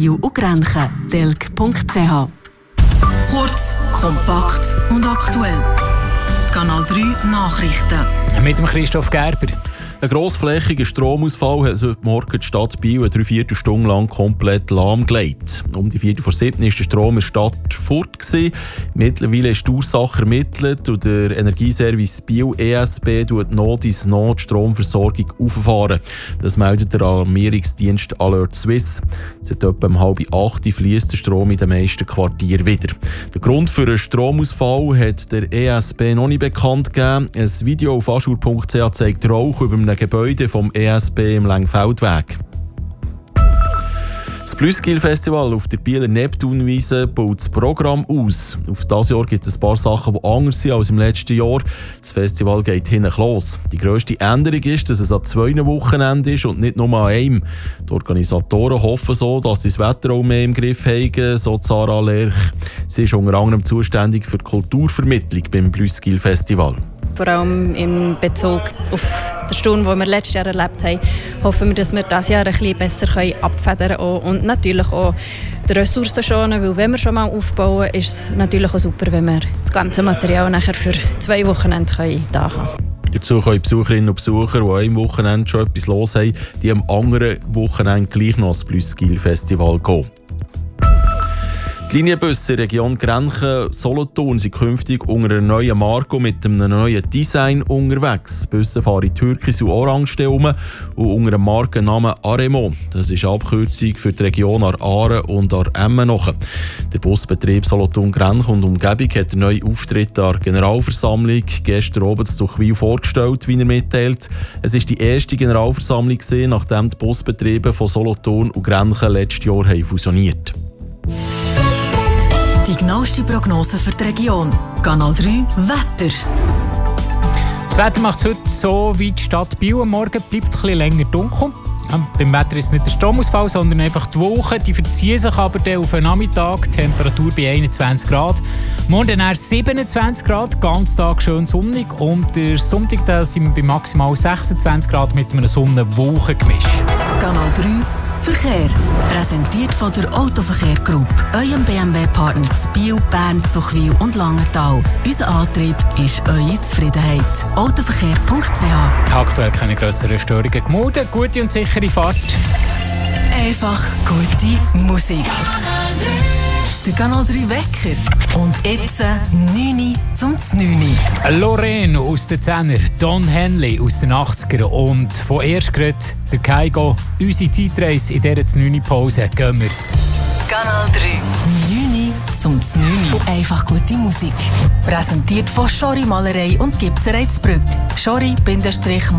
Biel und Grenchen. delk.ch. Kurz, kompakt und aktuell. Kanal 3 Nachrichten. Mit dem Christoph Gerber. Ein grossflächiger Stromausfall hat heute Morgen die Stadt Biel eine 3/4 Stunde lang komplett lahmgelegt. Um die 7:45 war der Strom in der Stadt fort gewesen. Mittlerweile ist die Ursache ermittelt und der Energieservice Biel ESB tut Not ins Not die Stromversorgung auffahren. Das meldet der Alarmierungsdienst Alert Swiss. Seit etwa 7:30 fließt der Strom in den meisten Quartieren wieder. Der Grund für einen Stromausfall hat der ESB noch nicht bekannt gegeben. Ein Video auf aschur.ch zeigt Rauch über einem Gebäude vom ESB im Längfeldweg. Das Plüskil-Festival auf der Bieler Neptunwiese baut das Programm aus. Auf dieses Jahr gibt es ein paar Sachen, die anders sind als im letzten Jahr. Das Festival geht hinten los. Die grösste Änderung ist, dass es an 2 Wochenenden ist und nicht nur an einem. Die Organisatoren hoffen so, dass sie das Wetter auch mehr im Griff haben, so Sarah Lerch. Sie ist unter anderem zuständig für die Kulturvermittlung beim Plüskil-Festival. Vor allem in Bezug auf den Sturm, den wir letztes Jahr erlebt haben, hoffen wir, dass wir dieses Jahr ein bisschen besser abfedern können und natürlich auch die Ressourcen schonen, weil wenn wir schon mal aufbauen, ist es natürlich auch super, wenn wir das ganze Material nachher für 2 Wochenende da haben. Dazu können Besucherinnen und Besucher, die an einem Wochenende schon etwas los haben, die am anderen Wochenende gleich noch ans Plüskil-Festival gehen. Die Linienbusse in der Region Grenchen-Solothurn sind künftig unter einer neuen Marke mit einem neuen Design unterwegs. Die Busse fahren türkis und orange herum und unter dem Markennamen Aremo. Das ist eine Abkürzung für die Region an Aare und an Emmenochen. Der Busbetrieb Solothurn-Grenchen und Umgebung hat einen neuen Auftritt an der Generalversammlung gestern Abend zu Zuchwil vorgestellt, wie er mitteilt. Es war die erste Generalversammlung, nachdem die Busbetriebe von Solothurn und Grenchen letztes Jahr fusioniert haben. Die genaueste Prognose für die Region. Kanal 3 Wetter. Das Wetter macht es heute so wie die Stadt Biel. Am Morgen bleibt ein bisschen länger dunkel. Beim Wetter ist nicht der Stromausfall, sondern einfach die Wolken. Die verziehen sich aber dann auf den Nachmittag. Temperatur bei 21 Grad. Morgen dann 27 Grad, ganz Tag schön sonnig. Und der Sonntag da sind wir bei maximal 26 Grad mit einem Sonne-Wolken-Gemisch. Kanal 3 Verkehr. Präsentiert von der Autoverkehr Group. Eurem BMW-Partner zu Biel, Bern, Zuchwil und Langenthal. Unser Antrieb ist eure Zufriedenheit. Autoverkehr.ch. Aktuell keine grösseren Störungen gemeldet. Gute und sichere Fahrt. Einfach gute Musik. Der Kanal 3 Wecker. Und jetzt 9 zum 9. Lorraine aus den 10er, Don Henley aus den 80er und von erst gerade der Kaigo. Unsere Zeitreise in dieser 9. Pause gehen wir. Kanal 3. 9 zum 9. Einfach gute Musik. Präsentiert von Schori Malerei und Gipserei Zbrügg. Schori-